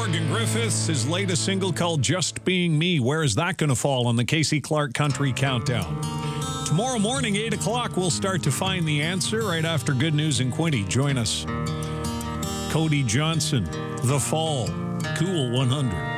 Morgan Griffiths, his latest single called Just Being Me. Where is that going to fall on the Casey Clark Country Countdown? Tomorrow morning, 8 o'clock, we'll start to find the answer right after Good News and Quinty. Join us. Cody Johnson, The Fall, Cool 100.